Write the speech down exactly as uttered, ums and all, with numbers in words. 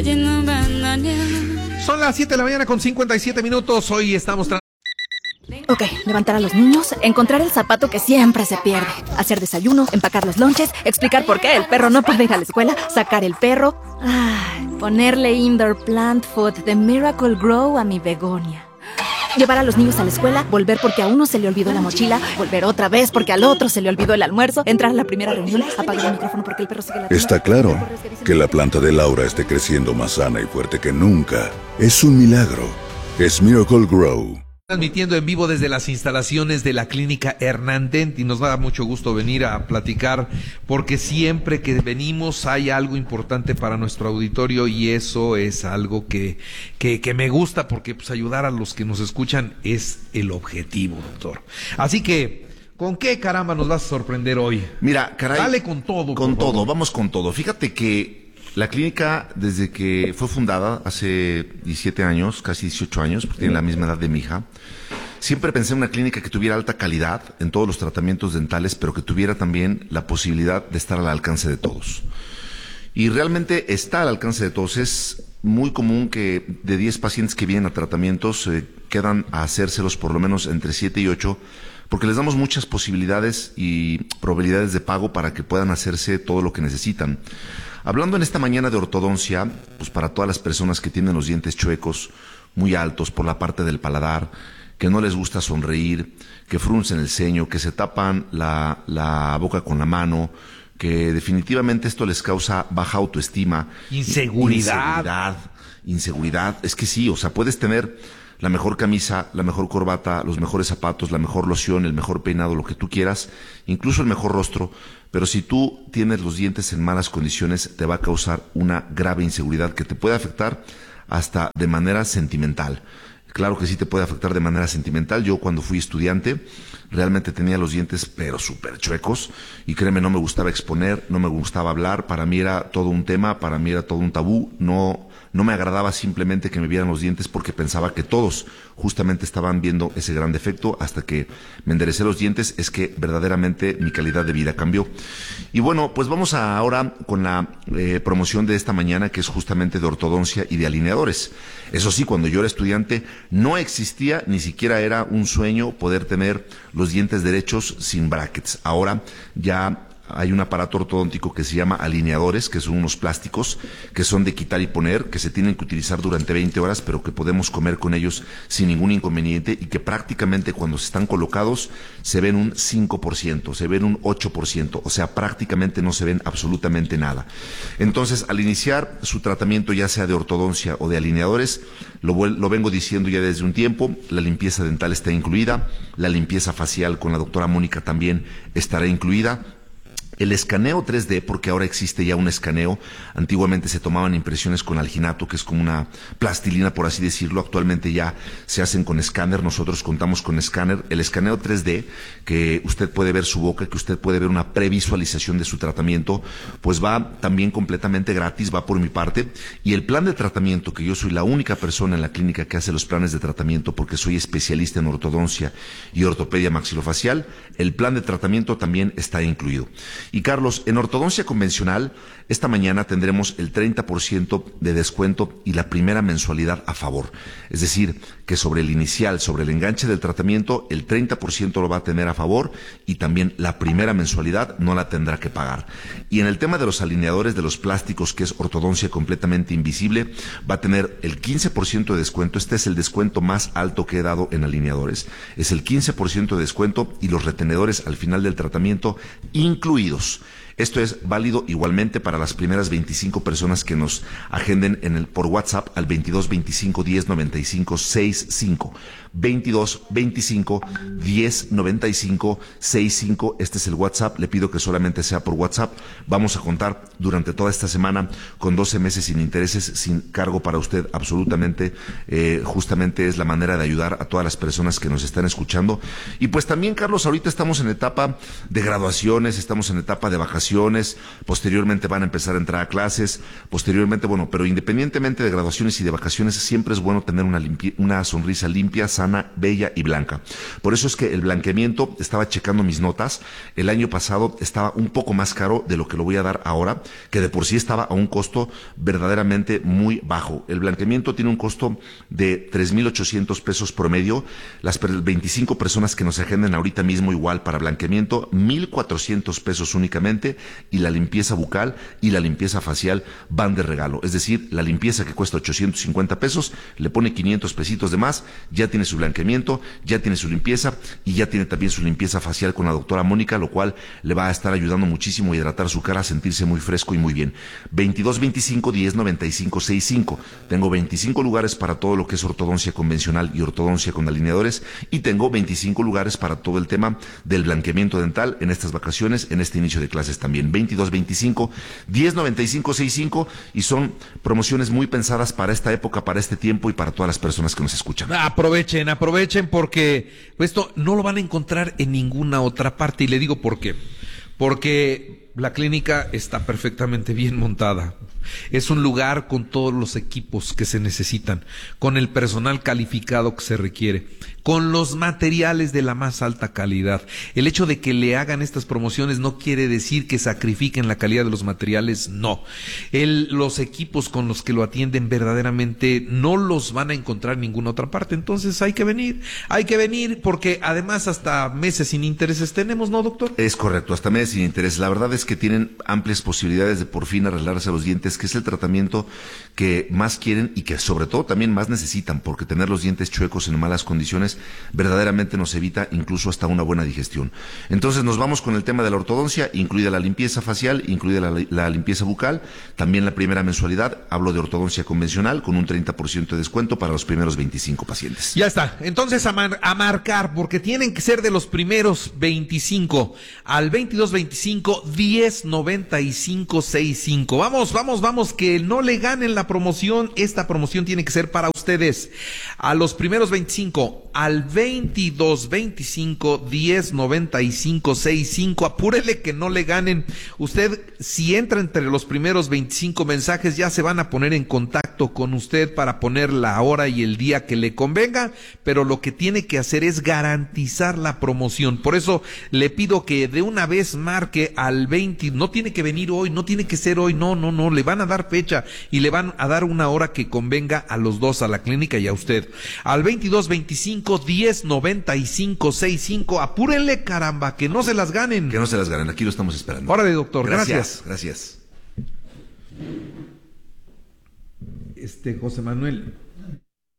Son las siete de la mañana con cincuenta y siete minutos. Hoy estamos tra- Ok, levantar a los niños, encontrar el zapato que siempre se pierde, hacer desayuno, empacar los lonches, explicar por qué el perro no puede ir a la escuela, sacar el perro, ay, ponerle indoor plant food de Miracle Grow a mi begonia. Llevar a los niños a la escuela, volver porque a uno se le olvidó la mochila, volver otra vez porque al otro se le olvidó el almuerzo, entrar a la primera reunión, apagar el micrófono porque el perro sigue latiendo. Está claro que la planta de Laura esté creciendo más sana y fuerte que nunca. Es un milagro. Es Miracle Grow. Transmitiendo en vivo desde las instalaciones de la clínica Hernandent y nos da mucho gusto venir a platicar porque siempre que venimos hay algo importante para nuestro auditorio y eso es algo que, que, que me gusta porque pues ayudar a los que nos escuchan es el objetivo, doctor. Así que, ¿con qué caramba nos vas a sorprender hoy? Mira, caray. Dale con todo. Con todo, vamos con todo. Fíjate que la clínica, desde que fue fundada hace diecisiete años, casi dieciocho años, porque tiene la misma edad de mi hija, siempre pensé en una clínica que tuviera alta calidad en todos los tratamientos dentales, pero que tuviera también la posibilidad de estar al alcance de todos. Y realmente está al alcance de todos. Es muy común que de diez pacientes que vienen a tratamientos, eh, quedan a hacérselos por lo menos entre siete y ocho, porque les damos muchas posibilidades y probabilidades de pago para que puedan hacerse todo lo que necesitan. Hablando en esta mañana de ortodoncia, pues para todas las personas que tienen los dientes chuecos, muy altos por la parte del paladar, que no les gusta sonreír, que fruncen el ceño, que se tapan la, la boca con la mano, que definitivamente esto les causa baja autoestima. Inseguridad. Inseguridad. Inseguridad. Es que sí, o sea, puedes tener la mejor camisa, la mejor corbata, los mejores zapatos, la mejor loción, el mejor peinado, lo que tú quieras, incluso el mejor rostro, pero si tú tienes los dientes en malas condiciones, te va a causar una grave inseguridad que te puede afectar hasta de manera sentimental. Claro que sí te puede afectar de manera sentimental. Yo cuando fui estudiante realmente tenía los dientes pero súper chuecos y créeme, no me gustaba exponer, no me gustaba hablar, para mí era todo un tema, para mí era todo un tabú, no, no me agradaba simplemente que me vieran los dientes porque pensaba que todos justamente estaban viendo ese gran defecto. Hasta que me enderecé los dientes es que verdaderamente mi calidad de vida cambió. Y bueno, pues vamos a ahora con la eh, promoción de esta mañana, que es justamente de ortodoncia y de alineadores. Eso sí, cuando yo era estudiante no existía, ni siquiera era un sueño poder tener los dientes derechos sin brackets. Ahora ya hay un aparato ortodóntico que se llama alineadores, que son unos plásticos que son de quitar y poner, que se tienen que utilizar durante veinte horas, pero que podemos comer con ellos sin ningún inconveniente y que prácticamente cuando se están colocados se ven un cinco por ciento, se ven un ocho por ciento, o sea, prácticamente no se ven absolutamente nada. Entonces, al iniciar su tratamiento, ya sea de ortodoncia o de alineadores, lo, lo vengo diciendo ya desde un tiempo, la limpieza dental está incluida, la limpieza facial con la doctora Mónica también estará incluida. El escaneo tres D, porque ahora existe ya un escaneo. Antiguamente se tomaban impresiones con alginato, que es como una plastilina, por así decirlo. Actualmente ya se hacen con escáner. Nosotros contamos con escáner. El escaneo tres D, que usted puede ver su boca, que usted puede ver una previsualización de su tratamiento, pues va también completamente gratis, va por mi parte. Y el plan de tratamiento, que yo soy la única persona en la clínica que hace los planes de tratamiento, porque soy especialista en ortodoncia y ortopedia maxilofacial, el plan de tratamiento también está incluido. Y Carlos, en ortodoncia convencional, esta mañana tendremos el treinta por ciento de descuento y la primera mensualidad a favor. Es decir, que sobre el inicial, sobre el enganche del tratamiento, el treinta por ciento lo va a tener a favor y también la primera mensualidad no la tendrá que pagar. Y en el tema de los alineadores de los plásticos, que es ortodoncia completamente invisible, va a tener el quince por ciento de descuento. Este es el descuento más alto que he dado en alineadores. Es el quince por ciento de descuento y los retenedores al final del tratamiento incluidos. Esto es válido igualmente para las primeras veinticinco personas que nos agenden en el, por WhatsApp al veintidós veinticinco diez noventa y cinco sesenta y cinco. veintidós veinticinco diez noventa y cinco sesenta y cinco. Este es el WhatsApp. Le pido que solamente sea por WhatsApp. Vamos a contar durante toda esta semana con doce meses sin intereses, sin cargo para usted absolutamente. Eh, justamente es la manera de ayudar a todas las personas que nos están escuchando. Y pues también, Carlos, ahorita estamos en etapa de graduaciones, estamos en etapa de vacaciones. graduaciones, posteriormente van a empezar a entrar a clases, posteriormente, bueno, pero independientemente de graduaciones y de vacaciones, siempre es bueno tener una, limpi- una sonrisa limpia, sana, bella y blanca. Por eso es que el blanqueamiento, estaba checando mis notas, el año pasado estaba un poco más caro de lo que lo voy a dar ahora, que de por sí estaba a un costo verdaderamente muy bajo. El blanqueamiento tiene un costo de tres mil ochocientos pesos promedio. Las veinticinco personas que nos agenden ahorita mismo igual para blanqueamiento, mil cuatrocientos pesos únicamente, y la limpieza bucal y la limpieza facial van de regalo. Es decir, la limpieza que cuesta ochocientos cincuenta pesos, le pone quinientos pesitos de más, ya tiene su blanqueamiento, ya tiene su limpieza y ya tiene también su limpieza facial con la doctora Mónica, lo cual le va a estar ayudando muchísimo a hidratar su cara, a sentirse muy fresco y muy bien. veintidós veinticinco diez noventa y cinco sesenta y cinco. Tengo veinticinco lugares para todo lo que es ortodoncia convencional y ortodoncia con alineadores, y tengo veinticinco lugares para todo el tema del blanqueamiento dental en estas vacaciones, en este inicio de clases también. veintidós veinticinco diez noventa y cinco sesenta y cinco, y son promociones muy pensadas para esta época, para este tiempo y para todas las personas que nos escuchan. Aprovechen, aprovechen, porque esto no lo van a encontrar en ninguna otra parte, y le digo por qué. Porque la clínica está perfectamente bien montada. Es un lugar con todos los equipos que se necesitan, con el personal calificado que se requiere, con los materiales de la más alta calidad. El hecho de que le hagan estas promociones no quiere decir que sacrifiquen la calidad de los materiales, no. El, los equipos con los que lo atienden verdaderamente no los van a encontrar en ninguna otra parte. Entonces hay que venir, hay que venir, porque además hasta meses sin intereses tenemos, ¿no, doctor? Es correcto, hasta meses sin interés. La verdad es que tienen amplias posibilidades de por fin arreglarse los dientes, que es el tratamiento que más quieren y que sobre todo también más necesitan, porque tener los dientes chuecos en malas condiciones verdaderamente nos evita incluso hasta una buena digestión. Entonces nos vamos con el tema de la ortodoncia, incluida la limpieza facial, incluida la, la limpieza bucal, también la primera mensualidad. Hablo de ortodoncia convencional con un treinta por ciento de descuento para los primeros veinticinco pacientes. Ya está, entonces a, mar, a marcar, porque tienen que ser de los primeros veinticinco al veintidós veinticinco diez noventa y cinco sesenta y cinco. Vamos, vamos, vamos, que no le ganen la promoción. Esta promoción tiene que ser para ustedes. A los primeros veinticinco al veintidós veinticinco diez noventa y cinco sesenta y cinco. Apúrele que no le ganen. Usted, si entra entre los primeros veinticinco mensajes, ya se van a poner en contacto con usted para poner la hora y el día que le convenga, pero lo que tiene que hacer es garantizar la promoción. Por eso le pido que de una vez marque al veinte. No tiene que venir hoy, no tiene que ser hoy, no, no, no. Le van a dar fecha y le van a dar una hora que convenga a los dos, a la clínica y a usted. Al veintidós veinticinco diez noventa y cinco sesenta y cinco. Apúrenle, caramba, que no se las ganen. Que no se las ganen, aquí lo estamos esperando. Órale, doctor, gracias. Gracias. gracias. Este, José Manuel,